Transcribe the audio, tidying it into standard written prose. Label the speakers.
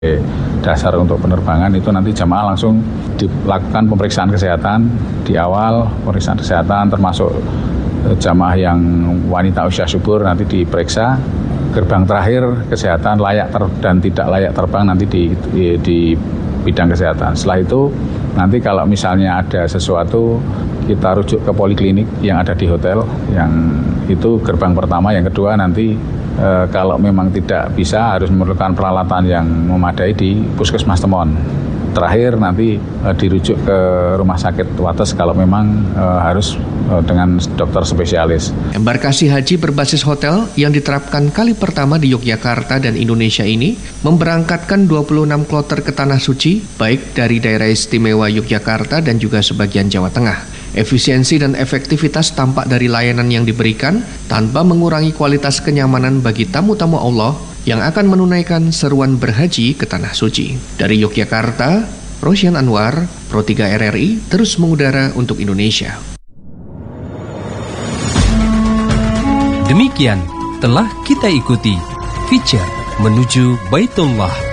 Speaker 1: dasar untuk penerbangan itu nanti jamaah langsung dilakukan pemeriksaan kesehatan di awal, pemeriksaan kesehatan termasuk jamaah yang wanita usia subur nanti diperiksa. Gerbang terakhir kesehatan layak dan tidak layak terbang nanti di bidang kesehatan. Setelah itu nanti kalau misalnya ada sesuatu kita rujuk ke poliklinik yang ada di hotel, yang itu gerbang pertama. Yang kedua nanti kalau memang tidak bisa harus memerlukan peralatan yang memadai di Puskesmas Temon. Terakhir nanti dirujuk ke rumah sakit Wates kalau memang harus dengan dokter spesialis.
Speaker 2: Embarkasi haji berbasis hotel yang diterapkan kali pertama di Yogyakarta dan Indonesia ini memberangkatkan 26 kloter ke Tanah Suci, baik dari daerah istimewa Yogyakarta dan juga sebagian Jawa Tengah. Efisiensi dan efektivitas tampak dari layanan yang diberikan tanpa mengurangi kualitas kenyamanan bagi tamu-tamu Allah yang akan menunaikan seruan berhaji ke Tanah Suci. Dari Yogyakarta, Rosyan Anwar, Pro 3 RRI, terus mengudara untuk Indonesia.
Speaker 3: Demikian telah kita ikuti feature menuju Baitullah.